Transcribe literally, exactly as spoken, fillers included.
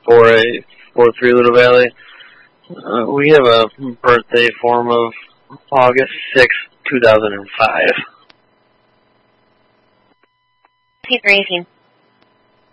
four eight four three Little Valley. Uh, we have a birthday form of August sixth, two thousand five. three eighteen.